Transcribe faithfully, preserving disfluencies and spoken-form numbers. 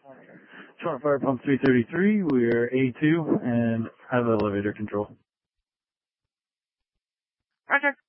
Short fire pump three thirty-three, we're A two and have elevator control. Roger.